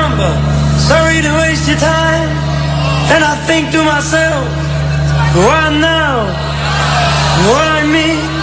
number, sorry to waste your time. And I think to myself, why now? Why me?